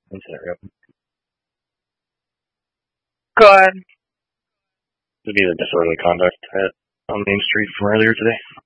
Incident rep. Go ahead. It'd be the disorderly conduct on Main Street from earlier today.